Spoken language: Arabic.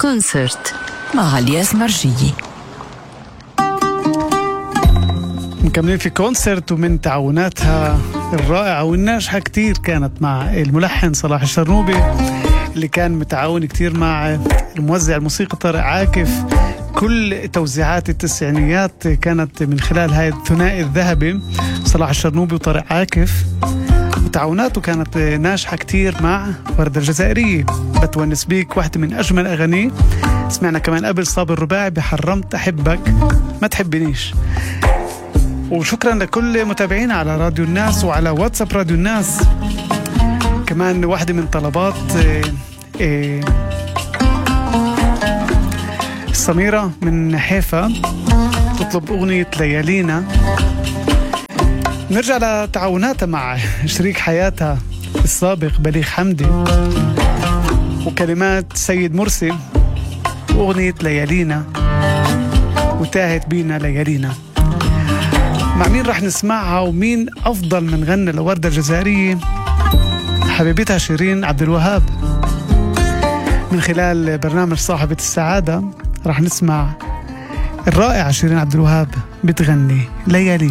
كونسرت مع عليا سمرجية. مكملين في كونسرت، ومن تعاوناتها الرائعة والناجحة كتير كانت مع الملحن صلاح الشرنوبي اللي كان متعاون كتير مع الموزع الموسيقى طارق عاكف. كل توزيعات التسعينيات كانت من خلال هاي الثنائي الذهبي صلاح الشرنوبي وطارق عاكف، وتعاوناته كانت ناجحة كتير مع وردة الجزائرية. بتونس بيك واحدة من أجمل أغانيه. سمعنا كمان قبل صابر الرباعي بحرمت أحبك ما تحبنيش. وشكرا لكل متابعينا على راديو الناس وعلى واتساب راديو الناس. كمان واحدة من طلبات سميرة من حيفا تطلب أغنية ليالينا. نرجع لتعاوناتها مع شريك حياتها السابق بليغ حمدي وكلمات سيد مرسي وأغنية ليالينا وتاهت بينا ليالينا. مع مين رح نسمعها ومين أفضل من غنى لوردة الجزائرية؟ حبيبتها شيرين عبد الوهاب. من خلال برنامج صاحبة السعادة رح نسمع الرائعة شيرين عبد الوهاب بتغني ليالي.